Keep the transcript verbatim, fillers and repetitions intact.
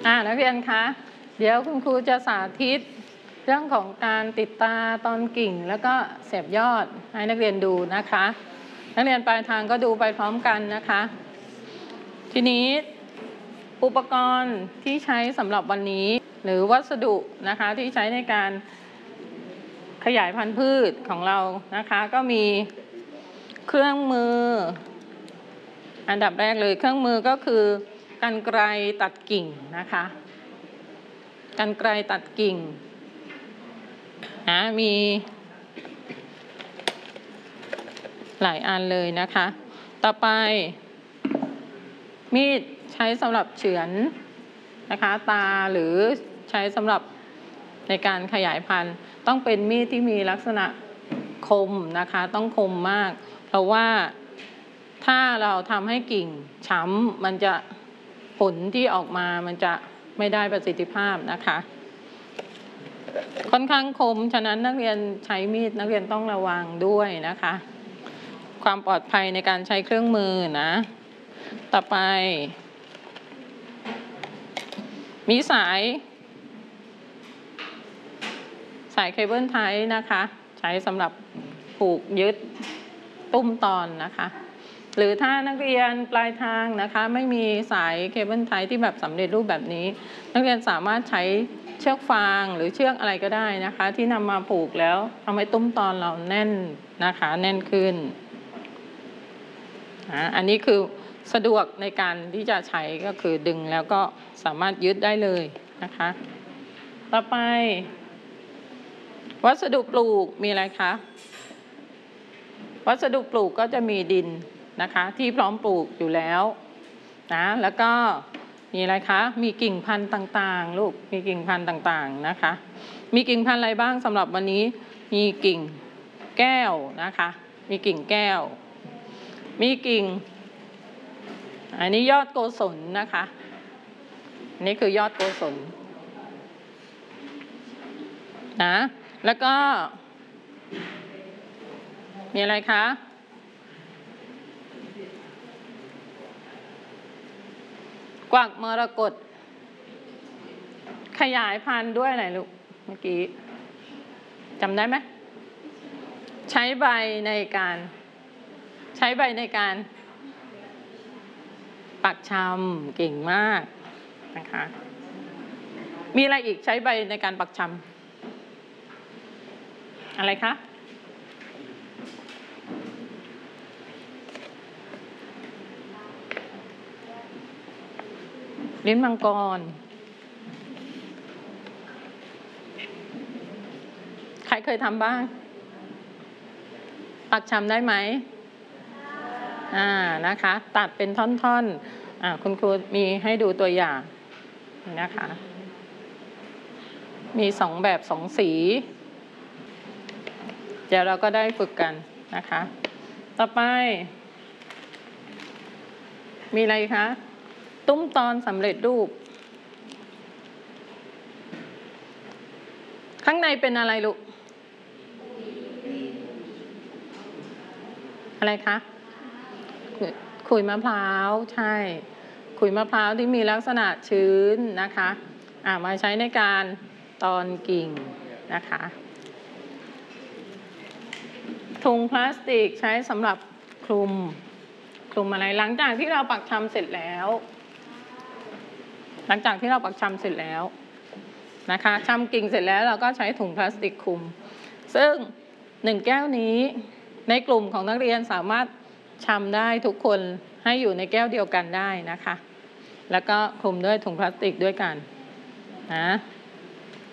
อ่านักเรียนคะเดี๋ยวคุณครูจะสาธิตเรื่องของการติดตาตอนกิ่งแล้วก็เสียบยอดให้นักเรียนดูนะคะนักเรียนปลายทางก็ดูไปพร้อมกันนะคะทีนี้อุปกรณ์ที่ใช้สำหรับวันนี้หรือวัสดุนะคะที่ใช้ในการขยายพันธุ์พืชของเรานะคะก็มีเครื่องมืออันดับแรกเลยเครื่องมือก็คือกรรไกรตัดกิ่งนะคะกรรไกรตัดกิ่งนะมีหลายอันเลยนะคะต่อไปมีดใช้สำหรับเฉือนนะคะตาหรือใช้สำหรับในการขยายพันธุ์ต้องเป็นมีดที่มีลักษณะคมนะคะต้องคมมากเพราะว่าถ้าเราทำให้กิ่งช้ำมันจะผลที่ออกมามันจะไม่ได้ประสิทธิภาพนะคะค่อนข้างคมฉะนั้นนักเรียนใช้มีดนักเรียนต้องระวังด้วยนะคะความปลอดภัยในการใช้เครื่องมือนะต่อไปมีสายสายเคเบิลไทป์นะคะใช้สำหรับผูกยึดตุ้มตอนนะคะหรือถ้านักเรียนปลายทางนะคะไม่มีสายเคเบิลไทป์ที่แบบสำเร็จรูปแบบนี้นักเรียนสามารถใช้เชือกฟางหรือเชือกอะไรก็ได้นะคะที่นำมาผูกแล้วทำให้ตุ้มตอนเราแน่นนะคะแน่นขึ้นอันนี้คือสะดวกในการที่จะใช้ก็คือดึงแล้วก็สามารถยึดได้เลยนะคะต่อไปวัสดุปลูกมีอะไรคะวัสดุปลูกก็จะมีดินนะคะที่พร้อมปลูกอยู่แล้วนะแล้วก็มีอะไรคะมีกิ่งพันธุ์ต่างๆลูกมีกิ่งพันธุ์ต่างๆนะคะมีกิ่งพันธุ์อะไรบ้างสำหรับวันนี้มีกิ่งแก้วนะคะมีกิ่งแก้วมีกิ่งอันนี้ยอดโกศลนะคะอันนี้คือยอดโกศลนะแล้วก็มีอะไรคะกวักมรกตขยายพันธุ์ด้วยอะไรลูกเมื่อกี้จำได้ไหมใช้ใบในการใช้ใบในการปักชำเก่งมากนะคะมีอะไรอีกใช้ใบในการปักชำอะไรคะลิ้นมังกรใครเคยทำบ้างปักชำได้ไหมอ่านะคะตัดเป็นท่อนๆอ่าคุณครูมีให้ดูตัวอย่างนะคะมีสองแบบสองสีเดี๋ยวเราก็ได้ฝึกกันนะคะต่อไปมีอะไรคะตุ้มตอนสำเร็จรูปข้างในเป็นอะไรลูกอะไรคะขุยมะพร้าวใช่ขุยมะพร้าวที่มีลักษณะชื้นนะคะอ่ามาใช้ในการตอนกิ่งนะคะถุงพลาสติกใช้สำหรับคลุมคลุมอะไรหลังจากที่เราปักชำเสร็จแล้วหลังจากที่เราปักชำเสร็จแล้วนะคะชำกิ่งเสร็จแล้วเราก็ใช้ถุงพลาสติกคลุมซึ่งหนึ่งแก้วนี้ในกลุ่มของนักเรียนสามารถชำได้ทุกคนให้อยู่ในแก้วเดียวกันได้นะคะแล้วก็คลุมด้วยถุงพลาสติกด้วยกันนะ